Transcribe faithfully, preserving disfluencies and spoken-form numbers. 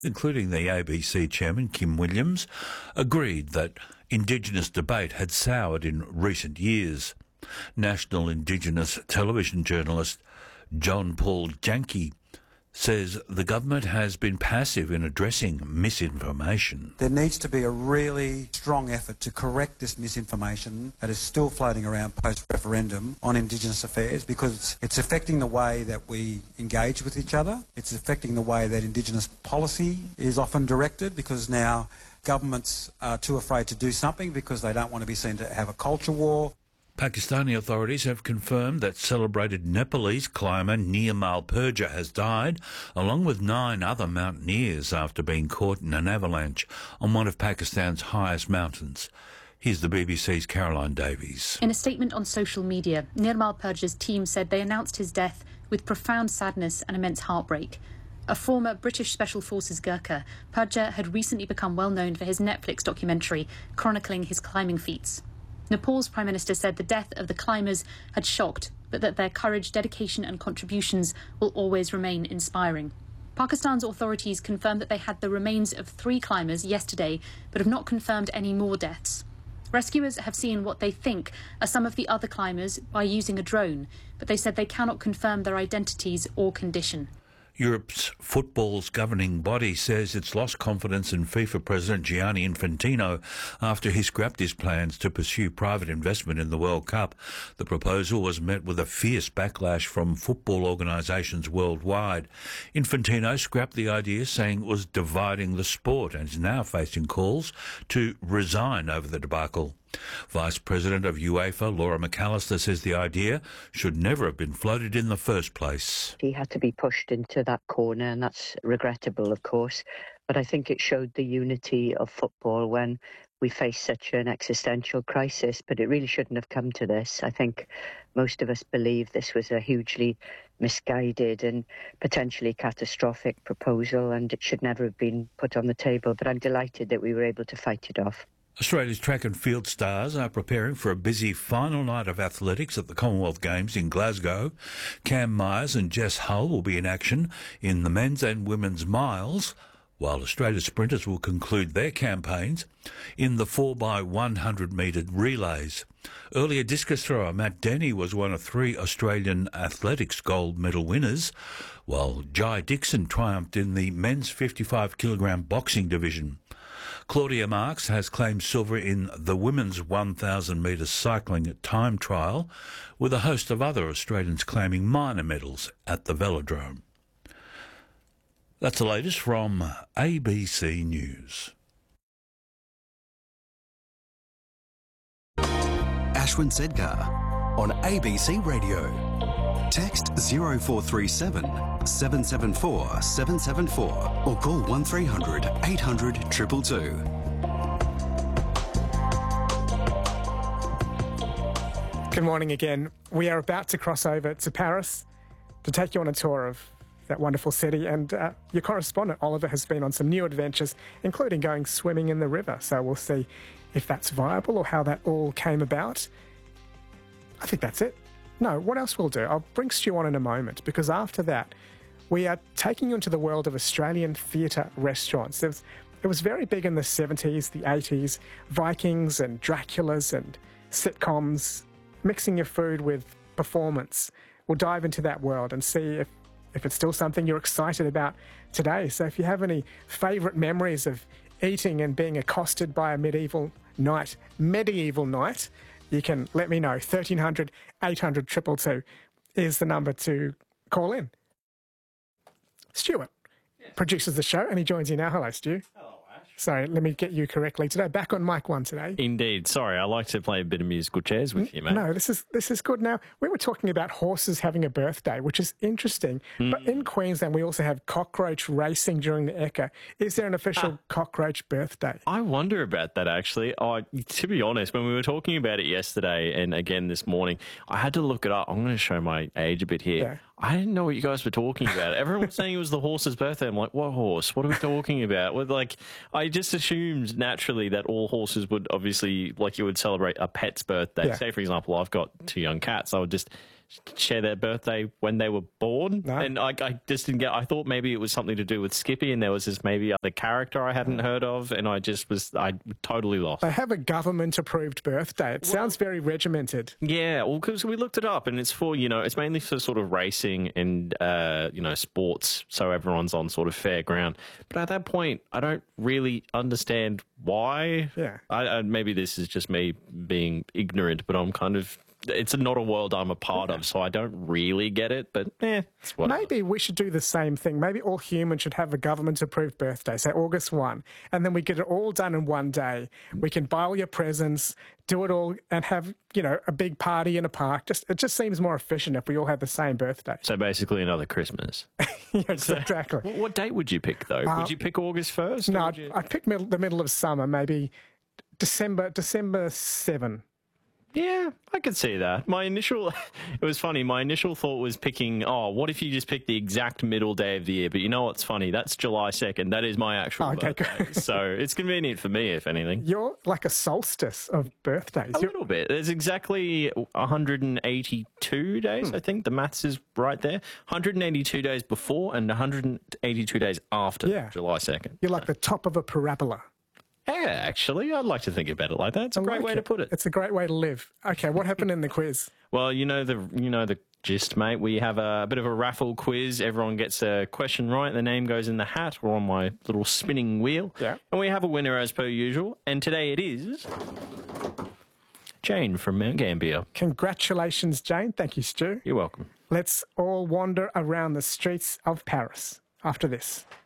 including the A B C chairman, Kim Williams, agreed that Indigenous debate had soured in recent years. National Indigenous television journalist John Paul Janke says the government has been passive in addressing misinformation. There needs to be a really strong effort to correct this misinformation that is still floating around post-referendum on Indigenous affairs, because it's affecting the way that we engage with each other. It's affecting the way that Indigenous policy is often directed, because now governments are too afraid to do something because they don't want to be seen to have a culture war. Pakistani authorities have confirmed that celebrated Nepalese climber Nirmal Purja has died, along with nine other mountaineers, after being caught in an avalanche on one of Pakistan's highest mountains. Here's the B B C's Caroline Davies. In a statement on social media, Nirmal Purja's team said they announced his death with profound sadness and immense heartbreak. A former British Special Forces Gurkha, Purja had recently become well known for his Netflix documentary chronicling his climbing feats. Nepal's Prime Minister said the death of the climbers had shocked, but that their courage, dedication and contributions will always remain inspiring. Pakistan's authorities confirmed that they had the remains of three climbers yesterday, but have not confirmed any more deaths. Rescuers have seen what they think are some of the other climbers by using a drone, but they said they cannot confirm their identities or condition. Europe's football's governing body says it's lost confidence in FIFA President Gianni Infantino after he scrapped his plans to pursue private investment in the World Cup. The proposal was met with a fierce backlash from football organisations worldwide. Infantino scrapped the idea, saying it was dividing the sport, and is now facing calls to resign over the debacle. Vice President of UEFA, Laura McAllister, says the idea should never have been floated in the first place. He had to be pushed into that corner, and that's regrettable, of course. But I think it showed the unity of football when we face such an existential crisis. But it really shouldn't have come to this. I think most of us believe this was a hugely misguided and potentially catastrophic proposal, and it should never have been put on the table. But I'm delighted that we were able to fight it off. Australia's track and field stars are preparing for a busy final night of athletics at the Commonwealth Games in Glasgow. Cam Myers and Jess Hull will be in action in the men's and women's miles, while Australia's sprinters will conclude their campaigns in the four by one hundred metre relays. Earlier discus thrower Matt Denny was one of three Australian athletics gold medal winners, while Jai Dixon triumphed in the men's fifty-five kilogram boxing division. Claudia Marks has claimed silver in the women's one thousand metre cycling time trial, with a host of other Australians claiming minor medals at the velodrome. That's the latest from A B C News. Ashwin Sedgar on A B C Radio. Text zero four three seven, seven seven four, seven seven four or call one three hundred, eight hundred, two two two. Good morning again. We are about to cross over to Paris to take you on a tour of that wonderful city, and uh, your correspondent Oliver has been on some new adventures, including going swimming in the river, so we'll see if that's viable or how that all came about. I think that's it. No, what else we'll do? I'll bring Stu on in a moment, because after that, we are taking you into the world of Australian theatre restaurants. It was, it was very big in the seventies, the eighties, Vikings and Draculas and sitcoms, mixing your food with performance. We'll dive into that world and see if, if it's still something you're excited about today. So if you have any favourite memories of eating and being accosted by a medieval knight, medieval knight, you can let me know. thirteen hundred, eight hundred, two two two is the number to call in. Stuart yes. produces the show, and he joins you now. Hello, Stu. Hello, Ash. Sorry, let me get you correctly today. Back on mic one today. Indeed. Sorry, I like to play a bit of musical chairs with you, mate. No, this is this is good. Now, we were talking about horses having a birthday, which is interesting. Mm. But in Queensland, we also have cockroach racing during the Ekka. Is there an official ah. cockroach birthday? I wonder about that, actually. Oh, to be honest, when we were talking about it yesterday and again this morning, I had to look it up. I'm going to show my age a bit here. Yeah. I didn't know what you guys were talking about. Everyone was saying it was the horse's birthday. I'm like, what horse? What are we talking about? Well, like, I just assumed naturally that all horses would obviously, like, you would celebrate a pet's birthday. Yeah. Say, for example, I've got two young cats. I would just share their birthday when they were born. No. And I, I just didn't get, I thought maybe it was something to do with Skippy, and there was this maybe other character I hadn't heard of, and I just was, I totally lost. They have a government-approved birthday. It well, sounds very regimented. Yeah, well, because we looked it up, and it's for, you know, it's mainly for sort of racing and, uh, you know, sports, so everyone's on sort of fair ground. But at that point, I don't really understand why. Yeah. I, I, maybe this is just me being ignorant, but I'm kind of, it's not a world I'm a part of, so I don't really get it, but eh, it's whatever. Maybe we should do the same thing. Maybe all humans should have a government-approved birthday, say August first, and then we get it all done in one day. We can buy all your presents, do it all, and have, you know, a big party in a park. Just It just seems more efficient if we all have the same birthday. So basically another Christmas. Yes, exactly. So, what date would you pick, though? Uh, would you pick August first? No, you... I'd pick middle, the middle of summer, maybe December, December seventh. Yeah, I could see that. My initial, it was funny, my initial thought was picking, oh, what if you just pick the exact middle day of the year? But you know what's funny? That's July second. That is my actual oh, okay, birthday. good. So it's convenient for me, if anything. You're like a solstice of birthdays. A You're... little bit. There's exactly one hundred eighty-two days, hmm. I think. The maths is right there. one hundred eighty-two days before and one hundred eighty-two days after yeah. July second. You're like the top of a parabola. Yeah, actually, I'd like to think about it like that. It's a I great like way it. to put it. It's a great way to live. Okay, what happened in the quiz? Well, you know the you know the gist, mate. We have a, a bit of a raffle quiz. Everyone gets a question right. The name goes in the hat or on my little spinning wheel. Yeah. And we have a winner as per usual. And today it is Jane from Mount Gambier. Congratulations, Jane. Thank you, Stu. You're welcome. Let's all wander around the streets of Paris after this.